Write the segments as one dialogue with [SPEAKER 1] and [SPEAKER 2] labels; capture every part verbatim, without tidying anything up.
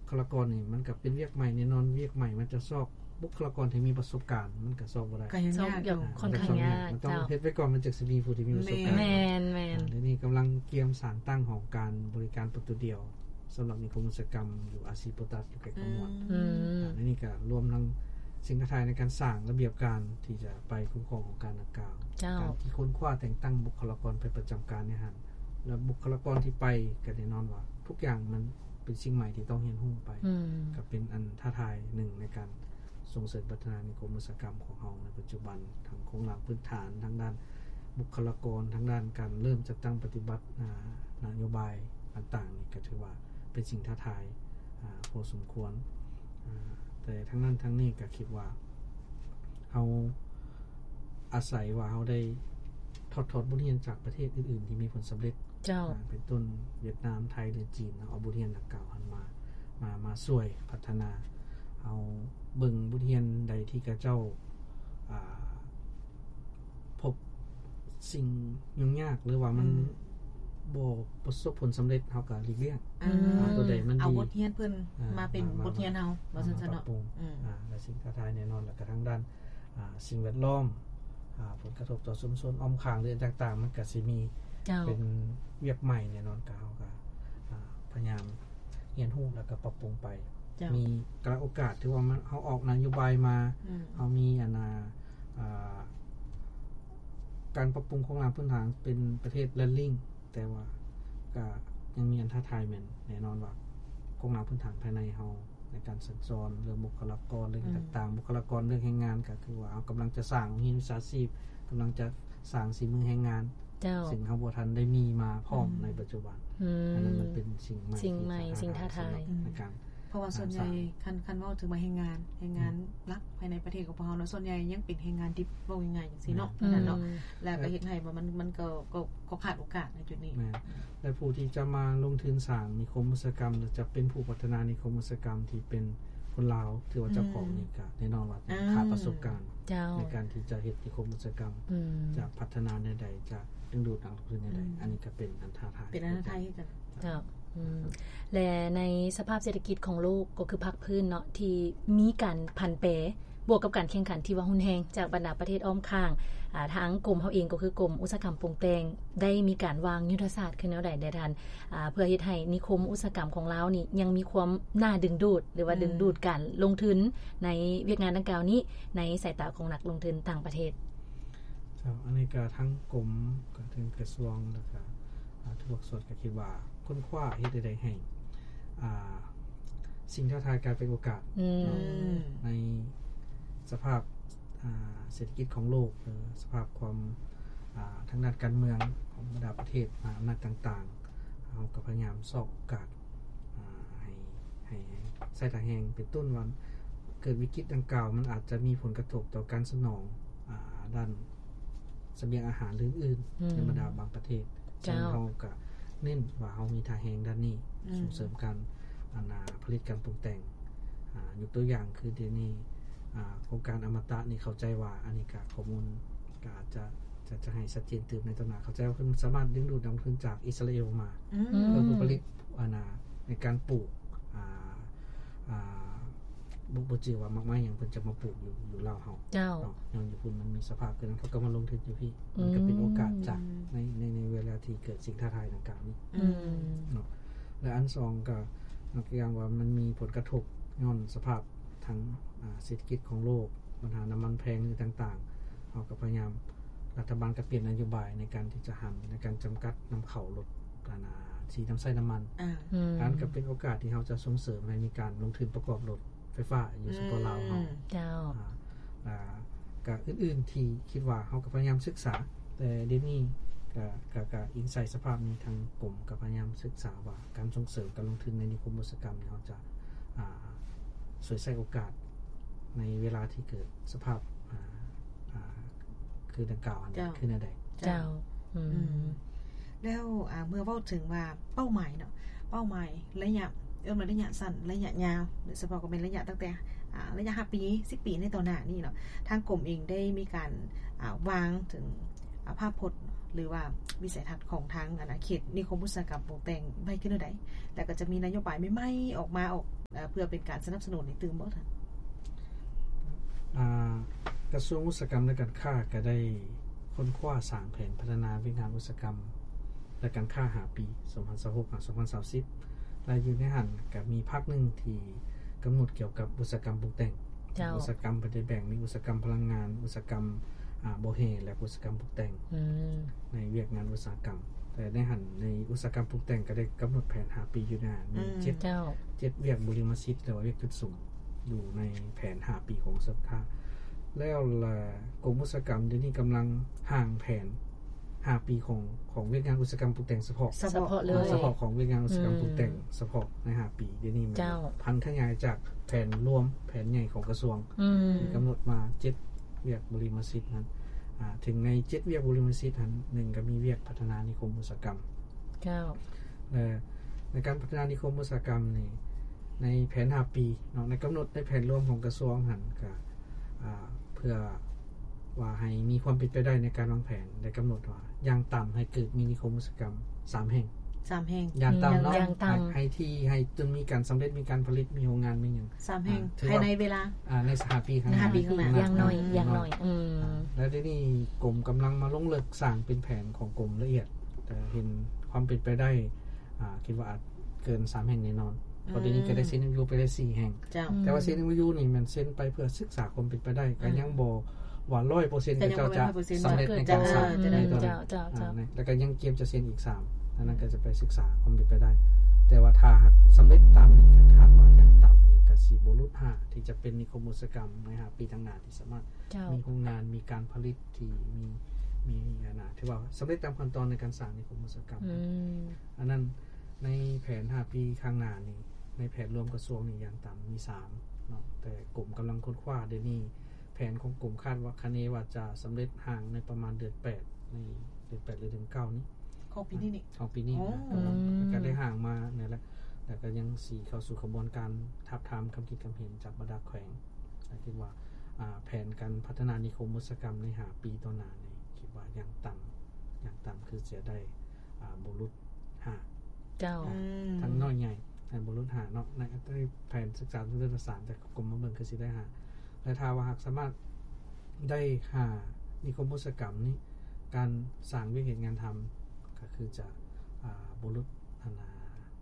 [SPEAKER 1] คลากรนี่มันก็เป็นเวียกใหม่แน่นอนเวียกใหม่มันจะซอกบุคลากรที่มีประสบการณ์มันก็ซอกบ่ได้
[SPEAKER 2] ก็ยังยากอยู่
[SPEAKER 3] ค่อนข้างยาก
[SPEAKER 1] มันต้องเฮ็ดไว้ก่อนมันจึงสิมีผู้ที่มีประสบการณ์
[SPEAKER 3] แม่นๆ
[SPEAKER 1] เดี๋ยวนี้กำลังเตรียมสร้างตั้งของการบริการประตูเดียวสำหรับนิคมอุตสาหกรรมอยู่อาซีโปตัสอยู่ใกล้ๆมวนอืมอันนี้ก็รวมทั้งสิ่งท้าทายในการสร้างระเบียบการที่จะไปคุ้มครองของการดังกล่าวการที่ค้นคว้าแต่งตั้งบุคลากรไปประจำการเนี่ยหั่นแล้วบุคลากรที่ไปก็แน่นอนว่าทุกอย่างมันเป็นสิ่งใหม่ที่ต้องเรียนรู้ไปก็เป็นอันท้าทายหนึ่งในการส่งเสริมพัฒนานิคมอุตสาหกรรมของเราในปัจจุบันทั้งโครงหลังพื้นฐานทั้งด้านบุคลากรทั้งด้านการเริ่มจัดตั้งปฏิบัตินโยบายต่างๆนี่ก็ถือว่าเป็นสิ่งท้าทายพอสมควรแต่ทั้งนั้นทั้งนี้ก็คิดว่าเราอาศัยว่าเราได้ถอดถอดบทเรียนจากประเทศอื่นๆที่มีผลสำเร็จ
[SPEAKER 3] เจ้า
[SPEAKER 1] เป็นต้นเวียดนามไทยหรือจีนเอาบทเรียนดังกล่าวมามามาช่วยพัฒนาเอาเบิ่งบทเรียนใดที่กระเจ้าอ่าพบสิ่งยุ่งยากหรือว่ามันบ่ประสบผลสำเร็จเฮาก็หลีกเลี่ยงตัวใดมันดี
[SPEAKER 2] เอาบทเรียนเพิ่นมาเป็นบทเรียนเฮาว่าซั่นๆเนาะ
[SPEAKER 1] อืมอ่าและสิ่งท้าทายแน่นอนแล้วก็ทางด้านอ่าสิ่งแวดล้อมอ่าผลกระทบต่อชุมชนอ้อมข้างหรือต่างๆมันก็สิมีเป็นเวียกใหม่แน่นอนก็เฮาก็อ่าพยายามเรียนรู้แล้วก็ปรับปรุงไปมีกระโอกาสที่ว่ามันเฮาออกนโยบายมาเฮามีอันน่ะอ่าการปรับปรุงโครงสร้างพื้นฐานเป็นประเทศแลนดิ้งแต่ว่าก็ยังมีอันท้าทายแม่นแน่นอนว่าโครงสร้างพื้นฐานภายในเฮาในการสั่งสอนเรื่องบุคลากรเรื่องต่างๆบุคลากรเรื่องแรงงานก็คือว่าเฮากำลังจะสร้างวิชาชีพกำลังจะสร้างฝีมือแรงงานสิ่งเฮาบ่ทันได้มีมาพร้อมในปัจจุบันอันนั้นมันเป็นสิ่งใหม่
[SPEAKER 3] สิ่งใหม่สิ่งท้าทาย
[SPEAKER 1] ในการ
[SPEAKER 2] เพราะว่าส่วนใหญ่คันคันเว้าถึงมาแรงงานแรงงานหลักภายในประเทศของพวกเฮาเนาะส่วนใหญ่ยังเป็นแรงงานดิบเว้าง่ายๆจังซี่เนาะนั่นเนาะแล้วก็เฮ็ดให้ว่ามันมันก็ก็ก็ขาดโอกาสในจุดนี้
[SPEAKER 1] แม่นและผู้ที่จะมาลงทุนสร้างนิคมอุตสาหกรรมจะเป็นผู้พัฒนานิคมอุตสาหกรรมที่เป็นคนลาวถือว่าเจ้าของนี่ก็แน่นอนว่าขาดประสบการณ์ในการที่จะเฮ็ดนิคมอุตสาหกรรมจะพัฒนาในใดจะดึงดูดนักลงทุนในใดอันนี้ก็เป็นอันท้าทาย
[SPEAKER 2] เป็นอันท้าทายกัน
[SPEAKER 3] เจ้าอืมและในสภาพเศรษฐกิจของโลกก็คือภาคพื้นเนาะที่มีการผันแปรบวกกับการแข่งขันที่ว่ารุนแรงจากบรรดาประเทศอ้อมข้างอ่าทางกรมเฮาเองก็คือกรมอุตสาหกรรมปรุงแต่งได้มีการวางยุทธศาสตร์ขึ้นแนวใดได้ทันอ่าเพื่อเฮ็ดให้นิคมอุตสาหกรรมของลาวนี่ยังมีความน่าดึงดูดหรือว่าดึงดูดการลงทุนในเวียกงานดังกล่าวนี้ในสายตาของนักลงทุนต่างประเทศ
[SPEAKER 1] เจ้าอันนี้ก็ทั้งกรมก็ถึงกระทรวงแล้วก็อ่าทุกส่วนก็คิดว่าค้นคว้าเฮ็ดได้ให้อ่าสิ่งท้าทายกลายเป็นโอกาสในสภาพอ่าเศรษฐกิจของโลกหรือสภาพความอ่าทางด้านการเมืองของบรรดาประเทศมหาอำนาจต่างๆเฮาก็พยายามสร้างโอกาสอ่าให้ให้ใส่ตาแหงเป็นต้นวันเกิดวิกฤตดังกล่าวมันอาจจะมีผลกระทบต่อการสนองอ่าด้านเสบียงอาหารหรืออื่นๆในบรรดาบางประเทศซึ่งเฮาก็เน้นว่าเฮามีท่าแหงด้านนี้ส่งเสริมการอาณาผลิตการปรุงแต่งอ่ายกตัวอย่างคือเดี๋ยวนี้อ่าโครงการอมตะนี่เข้าใจว่าอันนี้ก็ข้อมูลก็อาจจะจะจะให้ชัดเจนตื่นในตำนานเข้าใจว่าเพิ่นสามารถดึงดูดนักลงทุนจากอิสราเอลมาเพื่อผลิตอาณาในการปลูกอ่าอ่าบ่บ่จือว่ามากมายหยังเพิ่นจะมาปลูกอยู่อยู่ลาวเฮา
[SPEAKER 3] เจ้า
[SPEAKER 1] อย่างญี่ปุ่นมันมีสภาพคือนั้นเขาก็มาลงทุนอยู่พี่มันก็เป็นโอกาสจากในในในเวลาที่เกิดสิ่งท้าทายดังกล่าวนี้เนาะและอันสองก็นอกจากว่ามันมีผลกระทบย้อนสภาพทางเศรษฐกิจของโลกปัญหาน้ำมันแพงหรือต่างๆเราก็พยายามรัฐบาลก็เปลี่ยนนโยบายในการที่จะหันในการจำกัดนำเข้าลดการสีน้ำใส่น้ำมันอันก็เป็นโอกาสที่เราจะส่งเสริมให้มีการลงทุนประกอบรถไฟฟ้าอยู่เฉพาะลาวเฮา
[SPEAKER 3] เจ้า
[SPEAKER 1] อ่าก็อื่นๆที่คิดว่าเราก็พยายามศึกษาแต่เดี๋ยวนี้ก็ก็ก็อินไซต์สภาพนี้ทางกรมก็พยายามศึกษาว่าการส่งเสริมการลงทุนในนิคมอุตสาหกรรมเนี่ยเราจะอ่าสวยใส่โอกาสในเวลาที่เกิดสภาพอ่าอ่าคือดังกล่าวอันนี้ขึ้นได้
[SPEAKER 3] เจ้าอืม
[SPEAKER 2] แล้วอ่าเมื่อเว้าถึงว่าเป้าหมายเนาะเป้าหมายระยะเอิ้นว่าระยะสั้นระยะยาวหรือเฉพาะก็เป็นระยะตั้งแต่อ่าระยะห้าปีสิบปีในต่อหน้านี่เนาะทางกรมเองได้มีการอ่าวางถึงอ่าภาพพจน์หรือว่าวิสัยทัศน์ของทางอาณาเขตนิคมอุตสาหกรรมปรุงแต่งไว้ขึ้นได้แล้วก็จะมีนโยบายใหม่ๆออกมาออกเพื่อเป็นการสนับสนุนในตื่มบ่ท่าน
[SPEAKER 1] อ่ากระทรวงอุตสาหกรรมและการค้าก็ได้ค้นคว้าสร้างแผนพัฒนาวิชาอุตสาหกรรมและการค้าห้าปีสองพันยี่สิบหกถึงสองพันสามสิบและอยู่ในหันก็มีภาคหนึ่งที่กำหนดเกี่ยวกับอุตสาหกรรมปรุงแต่งอุตสาหกรรมประเภทแบ่งมีอุตสาหกรรมพลังงานอุตสาหกรรมอ่าโบเฮและอุตสาหกรรมปรุงแต่งในเวียกงานอุตสาหกรรมแต่ในหันในอุตสาหกรรมปรุงแต่งก็ได้กำหนดแผนห้าปีอยู่ในมีเจ็ด เจ็ดเวียกบริมสิทธิ์หรือว่าเวียกจุดสูงอยู่ในแผนห้าปีของสภาแล้วล่ะกรมอุตสาหกรรมเดี๋ยวนี้กำลังห่างแผนห้าปีของของเวียกงานอุตสาหกรรมปรุงแต่งเฉพาะ
[SPEAKER 3] เฉพาะเลย
[SPEAKER 1] เฉพาะของเวียกงานอุตสาหกรรมปรุงแต่งเฉพาะในห้าปีเดี๋ยวนี้มันพันขยายจากแผนรวมแผนใหญ่ของกระทรวงกำหนดมาเจ็ดเวียกบริมสิทธิ์นั้นอ่าถึงในเจ็ดเวียกบริมสิทธิ์นั้นหนึ่งก็มีเวียกพัฒนานิคมอุตสาหกรรม
[SPEAKER 3] เจ้า
[SPEAKER 1] และในการพัฒนานิคมอุตสาหกรรมนี่ในแผนห้าปีเนาะในกำหนดในแผนรวมของกระทรวงหันก็อ่าเพื่อว่าให้มีความเป็นไปได้ในการวางแผนได้กำหนดว่าอย่างต่ำให้เกิดมีนิคมอุตสาหกรรมสามแห่ง
[SPEAKER 2] สามแห่ง
[SPEAKER 1] อย่างต่ำเนาะให้ที่ให้จนมีการสำเร็จมีการผลิตมีโรงงานมีหยัง
[SPEAKER 2] สามแห่งภายในเวลา
[SPEAKER 1] อ่าในห้าปีข้างหน้า
[SPEAKER 3] อย่างน้อยอย่างน้อยอืม
[SPEAKER 1] แล้วทีนี้กรมกำลังมาลงเลิกสร้างเป็นแผนของกรมละเอียดแต่เห็นความเป็นไปได้อ่าคิดว่าอาจเกินสามแห่งแน่นอนเพราะเดี๋ยวนี้ก็ได้เซ็น เอ็ม โอ ยู ไปได้สี่แห่งแต่ว่าเซ็น เอ็ม โอ ยู นี่มันเซ็นไปเพื่อศึกษาความเป็นไปได้ก็ยังบ่ว่า ร้อยเปอร์เซ็นต์ ก็เจ้าจะสำเร็จในการสร้างในตัวนี้แล้วก็ยังเตรียมจะเซ็นอีกสามอันนั้นก็จะไปศึกษาความเป็นไปได้แต่ว่าถ้าสำเร็จตามนี้ก็คาดว่าอย่างต่ำนี่ก็สิบ่รุดห้าที่จะเป็นนิคมอุตสาหกรรมในห้าปีข้างหน้าที่สามารถมีโรงงานมีการผลิตที่มีมีขนาดที่ว่าสำเร็จตามขั้นตอนในการสร้างนิคมอุตสาหกรรมอันนั้นในแผนห้าปีข้างหน้านี้ในแผนรวมกระทรวงนี่อย่างต่ำมีสามเนาะแต่กลุ่มกำลังค้นคว้าเดี๋ยวนี้แผนของกลุ่มคาดว่าคะเนว่าจะสำเร็จห่างในประมาณเดือนแปดในเดือนแปดหรือเดือนเก้านี้
[SPEAKER 2] ของปีนี้นี่
[SPEAKER 1] ของปีนี้นะก็ได้ห่างมาเนี่ยแหละแต่ก็ยังสีเข้าสู่กระบวนการทับทามคำคิดคำเห็นจากบรรดาแขวงคิดว่าแผนการพัฒนานิคมอุตสาหกรรมในห้าปีต่อหน้านี่คิดว่าอย่างต่ำอย่างต่ำคือจะได้บ่รุดห้า
[SPEAKER 3] เจ้า
[SPEAKER 1] ทั้งน้อยใหญ่ในบ่รุดห้าเนาะในแผนศึกษาเรื่องภาษาแต่กรมมาเบิ่งคือสิได้ห้าและถ้าว่าหากสามารถได้ห้านิคมอุตสาหกรรมนี้การสร้างวิกฤตงานทำก็คือจะบ่รุดอันน่ะ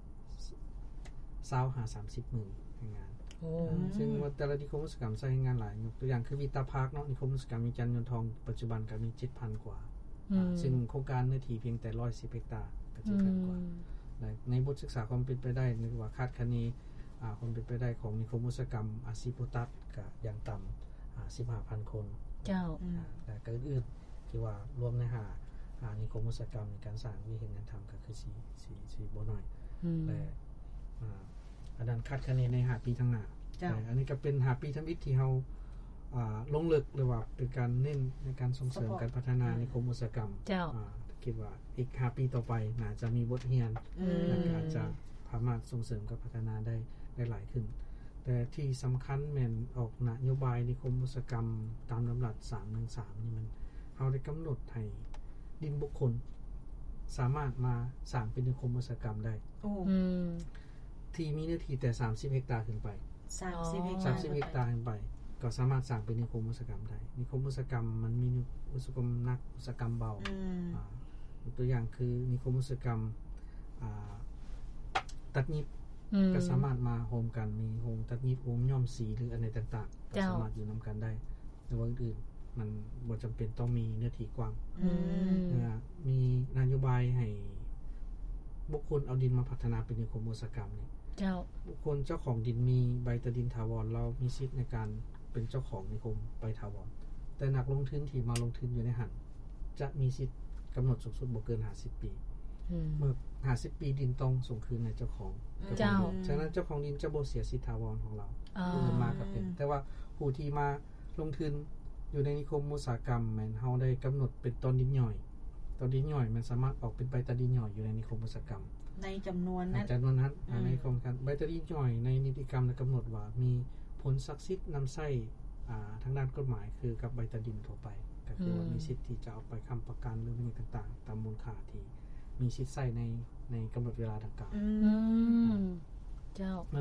[SPEAKER 1] ยี่สิบห้า สามสิบหมื่นงานซึ่งว่าแต่ละนิคมอุตสาหกรรมใช้งานหลายยกตัวอย่างคือวิตาพาร์คเนาะนิคมอุตสาหกรรมมีจันทร์ยนต์ทองปัจจุบันก็มี เจ็ดพัน กว่าซึ่งโครงการเนื้อที่เพียงแต่หนึ่งร้อยสิบเฮกตาร์ก็เจ็ดพันกว่าในบทศึกษาความเป็นไปได้นึกว่าคาดคะเนอ่าความเป็นไปได้ของนิคมอุตสาหกรรมอาชีพโพตัสก็อย่างต่ำอ่า สิบห้าพัน คน
[SPEAKER 3] เจ้า
[SPEAKER 1] แต่ก็อื่นๆที่ว่ารวมในหาอ่านิคมอุตสาหกรรมในการสร้างวิกฤตงานทำก็คือสี่ สี่ สี่บ่น้อยแต่อ่าอันนั้นคาดคะเนในห้าปีข้างหน้าแต่อันนี้ก็เป็นห้าปีทำอิฐที่เฮาอ่าลงลึกหรือว่าเป็นการเน้นในการส่งเสริมการพัฒนานิคมอุตสาหกรรมอ่าคิดว่าอีกห้าปีต่อไปน่าจะมีบทเรียนและก็อาจจะสามารถส่งเสริมการพัฒนาได้ได้หลายขึ้นแต่ที่สำคัญแม่นออกนโยบายนิคมอุตสาหกรรมตามลำดับสามหนึ่งสามนี่มันเฮาได้กำหนดให้ดินบุคคลสามารถมาสร้างเป็นนิคมอุตสาหกรรมได้
[SPEAKER 3] อืม
[SPEAKER 1] ที่มีเนื้อที่แต่สามสิบเฮกตาร์ขึ้นไป
[SPEAKER 2] สามสิบเฮกตาร์
[SPEAKER 1] สามสิบเฮกตาร์ขึ้นไปก็สามารถสร้างเป็นนิคมอุตสาหกรรมได้นิคมอุตสาหกรรมมันมีอุตสาหกรรมหนักอุตสาหกรรมเบาอ่าตัวอย่างคือนิคมอุตสาหกรรมอ่าตัดเย็บก็สามารถมาโฮมกันมีโฮมตัดเย็บโฮมย้อมสีหรืออะไรต่างๆก็สามารถอยู่นํากันได้แต่ว่าอื่นๆมันบ่จําเป็นต้องมีเนื้อที่กว้าง
[SPEAKER 3] อืม
[SPEAKER 1] มีนโยบายให้บุคคลเอาดินมาพัฒนาเป็นนิคมอุตสาหกรรมนี่
[SPEAKER 3] เจ้า
[SPEAKER 1] บุคคลเจ้าของดินมีใบตะดินถาวรเรามีสิทธิ์ในการเป็นเจ้าของนิคมใบถาวรแต่นักลงทุนที่มาลงทุนอยู่ในหันจะมีสิทธิ์กําหนดสูงสุดบ่เกินห้าสิบปีเมื่อห้าสิบปีดินต้องส่งคืนในเจ้าของ
[SPEAKER 3] เจ้า
[SPEAKER 1] ฉะนั้นเจ้าของดินจะบ่เสียสิทธิ์ถาวรของเราผู้อื่นมาก็เป็นแต่ว่าผู้ที่มาลงทุนอยู่ในนิคมอุตสาหกรรมแม่นเฮาได้กําหนดเป็นตอนดินย่อยตอนดินย่อยมันสามารถออกเป็นใบตะดินย่อยอยู่ในนิคมอุตสาหกรรม
[SPEAKER 2] ในจํานวนนั้น
[SPEAKER 1] ในจํานวนนั้นในโครงการใบตะดินย่อยในนิติกรรมได้กําหนดว่ามีผลศักดิ์สิทธิ์นําใช้อ่าทางด้านกฎหมายคือกับใบตะดินทั่วไปก็คือว่ามีสิทธิ์ที่จะเอาไปค้ำประกันหรืออะไรต่างๆตามมูลค่าที่มีสิทธิ์ใช้ในในกําหนดเวลาดังกล่าว
[SPEAKER 3] อืมเจ้า
[SPEAKER 1] เพราะฉะนั้น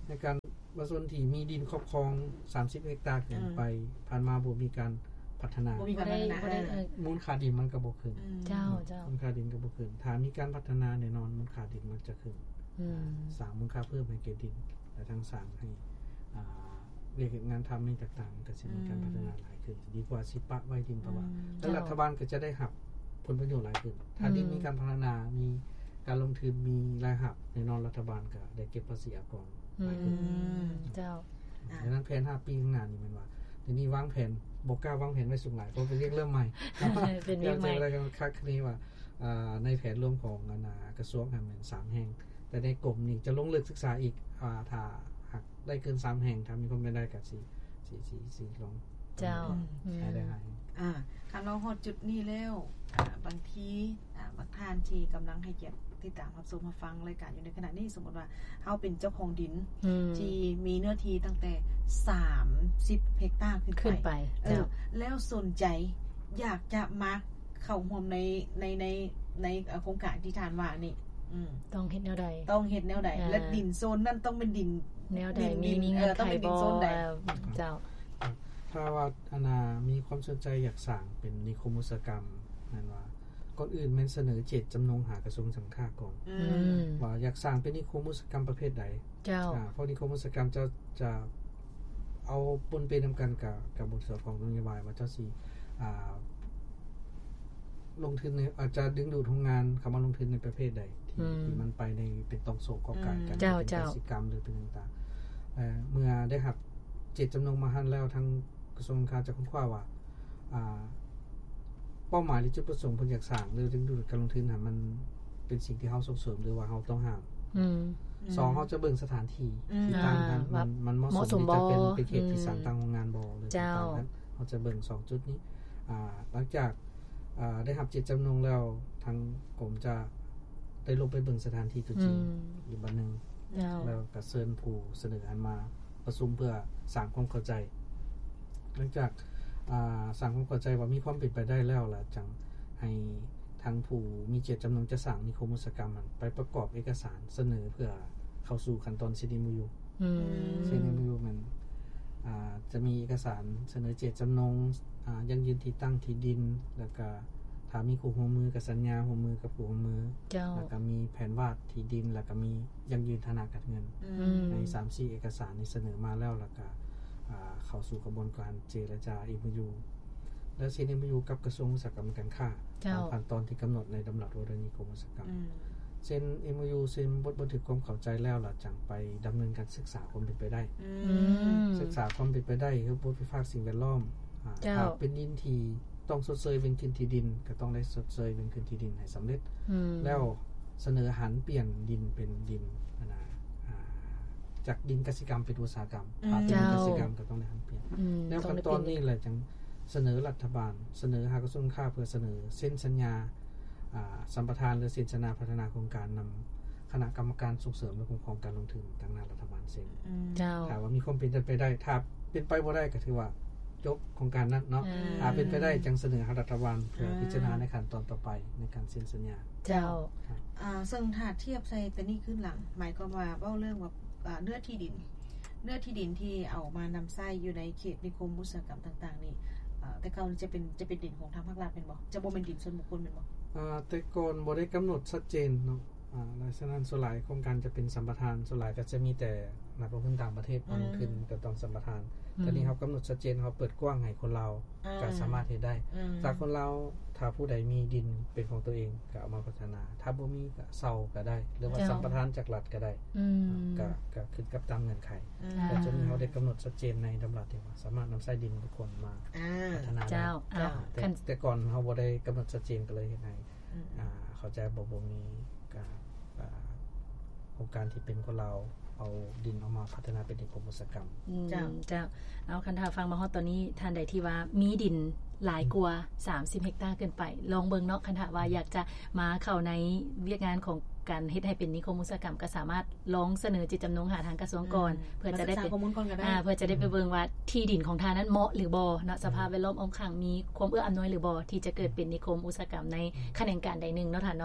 [SPEAKER 1] ในการว่าส่วนที่มีดินครอบครองสามสิบเฮกตาร์ขึ้นไปผ่านมาบ่มีการพัฒนา
[SPEAKER 2] บ่มีการพัฒนา
[SPEAKER 1] มูลค่าดินมันก็บ่ขึ้น
[SPEAKER 3] เจ้าเจ้า
[SPEAKER 1] มูลค่าดินก็บ่ขึ้นถ้ามีการพัฒนาแน่นอนมูลค่าดินมันจะขึ้นอืมสร้างมูลค่าเพิ่มให้แก่ดินและทั้งสร้างให้อ่าเรียกงานทำในต่างๆก็สิมีการพัฒนาหลายขึ้นดีกว่าสิปะไว้ดินเพราะว่าแล้วรัฐบาลก็จะได้รับผลประโยชน์หลายขึ้นถ้าดินมีการพัฒนามีการลงทุนมีรายรับแน่นอนรัฐบาลก็ได้เก็บภาษีอากรหลายขึ้น
[SPEAKER 3] เจ้า
[SPEAKER 1] ดังนั้นแผนห้าปีข้างหน้านี่มันว่าทีนี้วางแผนบ่กล้าวางแผนไว้สูงหลายเพราะเป็นเรื่องเริ่มใหม่
[SPEAKER 3] เป็นเรื่องใหม่
[SPEAKER 1] อะไรกันคักนี้ว่าอ่าในแผนรวมของอนาคตกระทรวงมันสามแห่งแต่ในกรมนี่จะลงลึกศึกษาอีกอ่าถ้าหากได้เกินสามแห่งถ้ามีความเป็นได้ก็สิสิสิสิลง
[SPEAKER 3] เจ้า
[SPEAKER 1] ให้ได้ให้
[SPEAKER 2] อ่าคันเราฮอดจุดนี้แล้วอ่าบางทีอ่าบางท่านที่กำลังให้เกียรติติดตามรับชมมาฟังรายการอยู่ในขณะนี้สมมุติว่าเฮาเป็นเจ้าของดินที่มีเนื้อที่ตั้งแต่สามสิบเฮกตาร์ขึ้นไป
[SPEAKER 3] ขึ้นไป
[SPEAKER 2] เออแล้วสนใจอยากจะมาเข้าร่วมในในในในโครงการที่ท่านว่านี่อืม
[SPEAKER 3] ต้องเฮ็ดแนวใด
[SPEAKER 2] ต้องเฮ็ดแนวใดและดินโซนนั้นต้องเป็นดิน
[SPEAKER 3] แนวใดมีมีเงื่อนไขบ่เจ้า
[SPEAKER 1] ถ้าว่าอนามีความสนใจอยากสร้างเป็นนิคมอุตสาหกรรมนั่นว่าก่อนอื่นแม่นเสนอเจตจำนงหากระทรวงสังฆาก่อนว่าอยากสร้างเป็นนิคมอุตสาหกรรมประเภทใด
[SPEAKER 3] เจ้า
[SPEAKER 1] เพราะนิคมอุตสาหกรรมจะจะเอาปนเปนกันกับกับบทสรุปของนโยบายว่าเจ้าสิอ่าลงทุนในอาจจะดึงดูดโรงงานเข้ามาลงทุนในประเภทใดที่ที่มันไปในเป็นต้องโศกก่อการกันเป็นกิจกรรมหรือเป็นต่างๆเอ่อเมื่อได้รับเจตจำนงมาหั่นแล้วทางกระทรวงการคลังจะค้นคว้าว่าอ่าเป้าหมายหรือจุดประสงค์เพิ่นอยากสร้างหรือดึงดูดการลงทุนน่ะมันเป็นสิ่งที่เฮาส่งเสริมหรือว่าเฮาต้องห้ามอืมสองเฮาจะเบิ่งสถานที่ที่ตั้งนั้นมันมันเหมาะสมที่จะเป็นเป็นเขตที่สร้างตั้งโรงงานบ่หรือต่างๆนั้นเฮาจะเบิ่งสองจุดนี้อ่าหลังจากอ่าได้รับเจตจำนงแล้วทางกรมจะได้ลงไปเบิ่งสถานที่ตัวจริงอีกบัดนึงแล้วก็เชิญผู้เสนออันมาประชุมเพื่อสร้างความเข้าใจหลังจากอ่าสร้างความเข้าใจว่ามีความเป็นไปได้แล้วล่ะจังให้ทางผู้มีเจตจำนงจะสร้างนิคมอุตสาหกรรมนั้นไปประกอบเอกสารเสนอเพื่อเข้าสู่ขั้นตอน ซี ดี เอ็ม ยู อืม ซี ดี เอ็ม ยู มันอ่าจะมีเอกสารเสนอเจตจำนงอ่ายังยืนที่ตั้งที่ดินแล้วก็ถ้ามีคู่ร่วมมือกับสัญญาร่วมมือกับผู้ร่วมมือแล้วก็มีแผนวาดที่ดินแล้วก็มียังยืนธนาคารเงินใน สามสี่ เอกสารนี้เสนอมาแล้วแล้วก็อ่าเข้าสู่กระบวนการเจรจา เอ็ม ยู และ ซี ดี เอ็ม ยู กับกระทรวงอุตสาหกรรมการค้าตามขั้นตอนที่กำหนดในดำรัสวารณิกรมอุตสาหกรรมเซ็น เอ็ม ยู เซ็นบทบันทึกความเข้าใจแล้วล่ะจังไปดำเนินการศึกษาความเป็นไปได้ศึกษาความเป็นไปได้คือบทพิพากษาสิ่งแวดล้อมถ้าเป็นดินที่ต้องชดเชยเป็นคืนที่ดินก็ต้องได้ชดเชยเป็นคืนที่ดินให้สำเร็จแล้วเสนอหันเปลี่ยนดินเป็นดินนะจากดินกสิกรรมเป็นอุตสาหกรรมถ้าเป็นกสิกรรมก็ต้องได้หันเปลี่ยนแล้วขั้นตอนนี้แหละจังเสนอรัฐบาลเสนอหากระทรวงค้าเพื่อเสนอเซ็นสัญญาอ่าสัมปทานหรือเซ็นสัญญาพัฒนาโครงการนำคณะกรรมการส่งเสริมและคุ้มครองการลงทุนทางหน้ารัฐบาลเซ็นถ้าว่ามีความเป็นไปได้ถ้าเป็นไปบ่ได้ก็ถือว่าจบโครงการนั้นเนาะถ้าเป็นไปได้จังเสนอให้รัฐบาลเพื่อพิจารณาในขั้นตอนต่อไปในการเซ็นสัญญา
[SPEAKER 2] เจ้าอ่าซึ่งถ้าเทียบใส่ตัวนี้ขึ้นหลังหมายความว่าเว้าเรื่องว่าอ่าเนื้อที่ดินเนื้อที่ดินที่เอามานำใช้อยู่ในเขตนิคมอุตสาหกรรมต่างๆนี่อ่าแต่เก่าจะเป็นจะเป็นดินของทางภาครัฐเป็นบ่จะบ่เป็นดินส่วนบุคคลเป็นบ่
[SPEAKER 1] อ่าแต่ก่อนบ่ได้กำหนดชัดเจนเนาะอ่าลักษณะส่วนหลายโครงการจะเป็นสัมปทานส่วนหลายก็จะมีแต่นักลงทุนต่างประเทศมาลงทุนก็ต้องสัมปทานตอนนี้ครับกำหนดชัดเจนเขาเปิดกว้างให้คนเราก็สามารถเฮ็ดได้ถ้าคนเราถ้าผู้ใดมีดินเป็นของตัวเองก็เอามาพัฒนาถ้าบ่มีก็เซาก็ได้หรือว่าสัมปทานจากรัฐก็ได้ก็ก็ขึ้นกับตามเงื่อนไขแต่จนนี้เขาได้กำหนดชัดเจนในดำรัสที่ว่าสามารถนำใช้ดินทุกคนมาพัฒนาได้แต่แต่ก่อนเขาบ่ได้กำหนดชัดเจนก็เลยเฮ็ดให้อ่าเข้าใจบ่บ่มีก็อ่าโครงการที่เป็นคนเราเอาดินออกมาพัฒนาเป็นนิคมอุตสาหกรรม
[SPEAKER 3] เจ้าเจ้าเอาคันถ้าฟังมาฮอดตอนนี้ท่านใดที่ว่ามีดินหลายกว่าสามสิบเฮกตาร์เกินไปลองเบิ่งเนาะคันถ้าว่าอยากจะมาเข้าในเวียกงานของการเฮ็ดให้เป็นนิคมอุตสาหกรรมก็สามารถลองเสนอเจตจำนงหาทางกระทรวงก่อนเพื่อจะได้เป็นอ่าเพื่อจะได้ไปเบิ่งว่าที่ดินของท่านนั้นเหมาะหรือบ่เนาะสภาพแวดล้อมอ้อมข้างมีความเอื้ออำนวยหรือบ่ที่จะเกิดเป็นนิคมอุตสาหกรรมในแขนงการใดนึงเนาะท่านเนาะ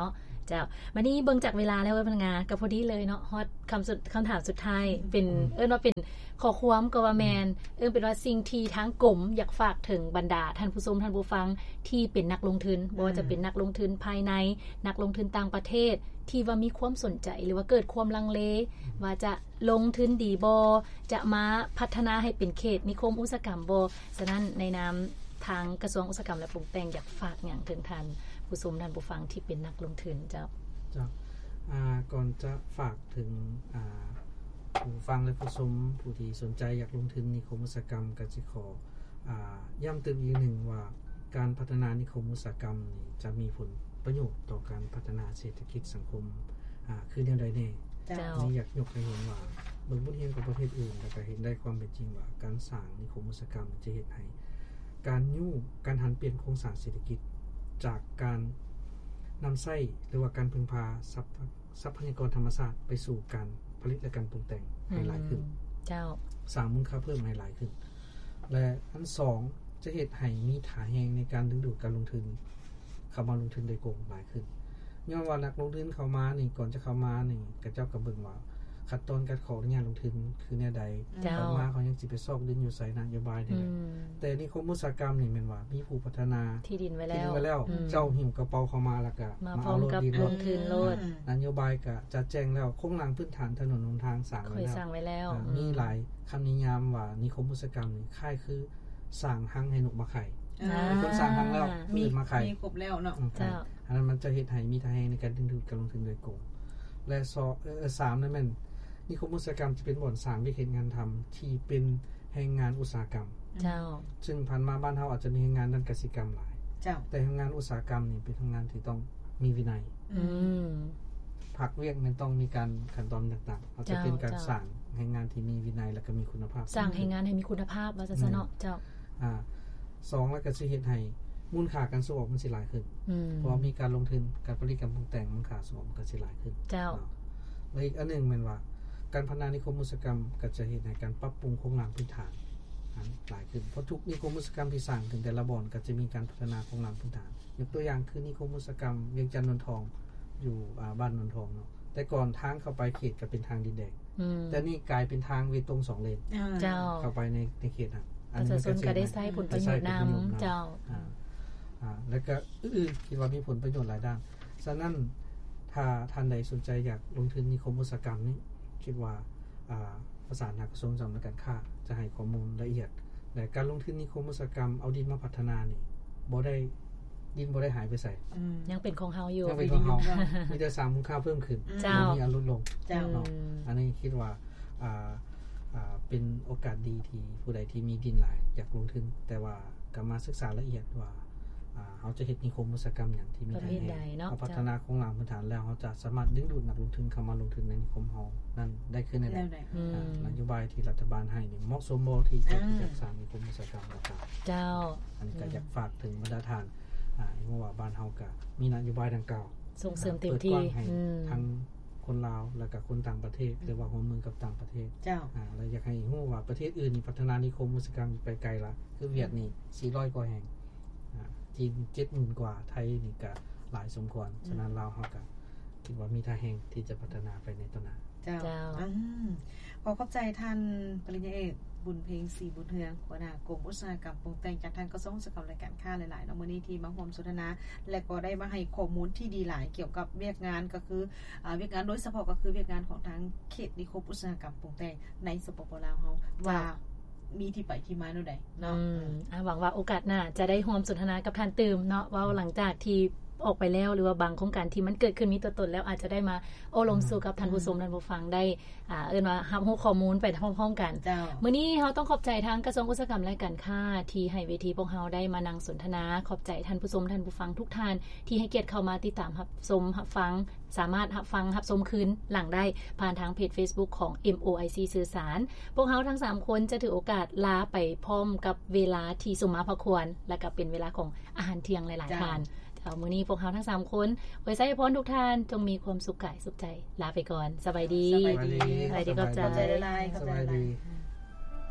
[SPEAKER 3] เจ้าวันนี้เบิ่งจากเวลาแล้วพนักงานก็พอดีเลยเนาะฮอตคำสุดคำถามสุดท้ายเป็นเอิ้นว่าเป็นขอความก็ว่าแมนเอิ้นเป็นว่าสิ่งที่ทางกรมอยากฝากถึงบรรดาท่านผู้ชมท่านผู้ฟังที่เป็นนักลงทุนบ่ว่าจะเป็นนักลงทุนภายในนักลงทุนต่างประเทศที่ว่ามีความสนใจหรือว่าเกิดความลังเลว่าจะลงทุนดีบ่จะมาพัฒนาให้เป็นเขตนิคมอุตสาหกรรมบ่ฉะนั้นในนามทางกระทรวงอุตสาหกรรมและปรุงแต่งอยากฝากหยังถึงท่านผู้ชมท่านผู้ฟังที่เป็นนักลงทุนเจ้า
[SPEAKER 1] เจ้าอ่าก่อนจะฝากถึงอ่าผู้ฟังและผู้ชมผู้ที่สนใจอยากลงทุนนิคมอุตสาหกรรมก็สิขออ่าย้ำเตือนอีกหนึ่งว่าการพัฒนานิคมอุตสาหกรรมนี่จะมีผลประโยชน์ต่อการพัฒนาเศรษฐกิจสังคมอ่าคือแนวใดแน่
[SPEAKER 3] เจ้า
[SPEAKER 1] นี่อยากยกให้เห็นว่าเบิ่งบทเรียนของประเทศอื่นแล้วก็เห็นได้ความเป็นจริงว่าการสร้างนิคมอุตสาหกรรมจะเฮ็ดให้การยู่การหันเปลี่ยนโครงสร้างเศรษฐกิจจากการนำไส้หรือว่าการพึ่งพาทรัพยากรธรรมชาติไปสู่การผลิตและการปรุงแต่งให้หลายขึ้น
[SPEAKER 3] เจ้า
[SPEAKER 1] สร้างมูลค่าเพิ่มให้หลายขึ้นและอันสองจะเฮ็ดให้มีฐานแรงในการดึงดูดการลงทุนเข้ามาลงทุนโดยตรงหลายขึ้นย้อนว่านักลงทุนเข้ามานี่ก่อนจะเข้ามานี่ก็เจ้าก็เบิ่งว่าขั้นตอนการขออนุญาตลงทุนคือแนวใดเข้ามาเขายังสิไปซอกดินอยู่ไสนโยบายนี่แหละแต่นิคมอุตสาหกรรมนี่แม่นว่ามีผู้พัฒนา
[SPEAKER 3] ที่ดินไว้แล้ว
[SPEAKER 1] ที่ดินไว้แล้วเจ้าหิ้วกระเป๋าเข้ามาแล้วก็
[SPEAKER 3] มาเอารถดินลงทุนโลด
[SPEAKER 1] นโยบายก็จัดแจงแล้วโครงหลังพื้นฐานถนนหนทางสร้างไว้แล้ว
[SPEAKER 3] สร้างไว้แล้ว
[SPEAKER 1] มีหลายคำนิยามว่านิคมอุตสาหกรรมนี่คล้ายคือสร้างหังให้นกมาไข่มีคนสร้างหังแล้วมีมาไข่
[SPEAKER 2] มีครบแล้วเนาะ
[SPEAKER 3] เจ้า
[SPEAKER 1] อันนั้นมันจะเฮ็ดให้มีทางในการดึงดูดการลงทุนโดยตรงและสองเอ่อสามนั่นแม่นนิคมอุตสาหกรรมจะเป็นบ่อนสร้างวิธีงานทำที่เป็นแรงงานอุตสาหกรรม
[SPEAKER 3] เจ้า
[SPEAKER 1] ซึ่งผ่านมาบ้านเฮาอาจจะมีแรงงานด้านกสิกรรมหลาย
[SPEAKER 2] เจ้า
[SPEAKER 1] แต่แรงงานอุตสาหกรรมนี่เป็นทำงานที่ต้องมีวินัย
[SPEAKER 3] อืม
[SPEAKER 1] ภาคเวียกมันต้องมีการขั้นตอนต่างๆอาจจะเป็นการสร้างแรงงานที่มีวินัยและก็มีคุณภาพ
[SPEAKER 3] สร้างแรงงานให้มีคุณภาพว่าซั่นเนาะเจ้า
[SPEAKER 1] อ่าสองแล้วก็สิเฮ็ดให้มูลค่าการส่งออกมันสิหลายขึ้นเพราะมีการลงทุนการผลิตการปรุงแต่งมูลค่าส่งออกก็สิหลายขึ้น
[SPEAKER 3] เจ้า
[SPEAKER 1] และอีกอันนึงแม่นว่าการพัฒนานิคมอุตสาหกรรมก็จะเฮ็ดให้การปรับปรุงโครงสร้างพื้นฐานหลายขึ้นเพราะทุกนิคมอุตสาหกรรมที่สร้างถึงแต่ละบ่อนก็จะมีการพัฒนาโครงสร้างพื้นฐานยกตัวอย่างคือนิคมอุตสาหกรรมเวียงจันทน์นนทองอยู่อ่าบ้านนนทองเนาะแต่ก่อนทางเข้าไปเขตก็เป็นทางดินแดงแต่นี่กลายเป็นทางเวตรงสองเลน
[SPEAKER 3] เจ้า
[SPEAKER 1] เข้าไปในในเขตน่ะ
[SPEAKER 3] อันนี้ก็ได้ใช้ผลประโยชน์นำเจ้า
[SPEAKER 1] อ่าอ่าแล้วก็อื่นๆคิดว่ามีผลประโยชน์หลายด้านฉะนั้นถ้าท่านใดสนใจอยากลงทุนนิคมอุตสาหกรรมนี้คิดว่าอ่าประสานทางกระทรวงการค้าจะให้ข้อมูลละเอียดแต่การลงทุนนิคมอุตสาหกรรมเอาดินมาพัฒนานี่บ่ได้ดินบ่ได้หายไปไส
[SPEAKER 3] ยังเป็นของเฮาอยู่
[SPEAKER 1] ยังเป็นของเฮามีแต่สร้างมูลค่าเพิ่มขึ้นบ่มีอันลดลง
[SPEAKER 2] เจ้า
[SPEAKER 1] อันนี้คิดว่าอ่าอ่าเป็นโอกาสดีที่ผู้ใดที่มีดินหลายอยากลงทุนแต่ว่าก็มาศึกษาละเอียดว่าอ่าเฮาจะเฮ็ดนิคมอุตสาหกรรมหยังที่มีทางใดเนาะพัฒนาโครงสร้างพื้นฐานแล้วเฮาจะสามารถดึงดูดนักลงทุนเข้ามาลงทุนในนิคมเฮานั่นได้ขึ้นได้อ่านโยบายที่รัฐบาลให้นี่เหมาะสมบ่ที่จะสร้างนิคมอุตสาหกรรมต่าง
[SPEAKER 3] ๆเจ้า
[SPEAKER 1] อันนี้ก็อยากฝากถึงบรรดาท่านอ่าเพราะว่าบ้านเฮาก็มีนโยบายดังกล่าว
[SPEAKER 3] ส่งเสริมเต็มที่
[SPEAKER 1] ทั้งคนลาวแล้วก็คนต่างประเทศหรือว่าร่วมมือกับต่างประเทศ
[SPEAKER 2] เจ้า
[SPEAKER 1] อ่าแล้วอยากให้ฮู้ว่าประเทศอื่นนี่พัฒนานิคมอุตสาหกรรมไปไกลละคือเวียดนี่สี่ร้อยกว่าแห่งอ่าจีน เจ็ดหมื่น กว่าไทยนี่ก็หลายสมควรฉะนั้นลาวเฮาก็คิดว่ามีทางแห่งที่จะพัฒนาไปในต้นหน้า
[SPEAKER 2] เจ้าอืมขอขอบใจท่านปริญญาเอกบุญเพ็งศรีบุญเฮืองหัวหน้ากรมอุตสาหกรรมปรุงแต่งจากทางกระทรวงอุตสาหกรรมและการค้าหลายๆเนาะมื้อนี้ที่มาร่วมสนทนาและก็ได้มาให้ข้อมูลที่ดีหลายเกี่ยวกับเวียกงานก็คืออ่าเวียกงานโดยเฉพาะก็คือเวียกงานของทางเขตนิคมอุตสาหกรรมปรุงแต่งในสปป.ลาวเฮาว่ามีที่ไปที่มาแนวใดเนาะ
[SPEAKER 3] อ่าหวังว่าโอกาสหน้าจะได้ร่วมสนทนากับท่านตื่มเนาะว่าหลังจากที่ออกไปแล้วหรือว่าบางโครงการที่มันเกิดขึ้นมีตัวตนแล้วอาจจะได้มาโอ้ลมสู่กับท่านผู้ชมท่านผู้ฟังได้อ่าเอิ้นว่ารับรู้ข้อมูลไปพร้อมๆกันมื้อนี้เฮาต้องขอบใจทางกระทรวงอุตสาหกรรมและการค้าที่ให้เวทีพวกเฮาได้มานั่งสนทนาขอบใจท่านผู้ชมท่านผู้ฟังทุกท่านที่ให้เกียรติเข้ามาติดตามรับชมรับฟังสามารถรับฟังรับชมคืนหลังได้ผ่านทางเพจ Facebook ของ เอ็ม โอ ไอ ซี สื่อสารพวกเฮาทั้งสามคนจะถือโอกาสลาไปพร้อมกับเวลาที่สมมาพระควรและก็เป็นเวลาของอาหารเที่ยงหลายๆทานมื้อนี้พวกเฮาทั้งสามคนไว้ใส่พรทุกท่านจงมีความสุขกายสุขใจลาไปก่อนสบายดี
[SPEAKER 2] สบายดี
[SPEAKER 3] สบายดีขอบใจ
[SPEAKER 2] ขอบใจหลายๆขอบใจหลาย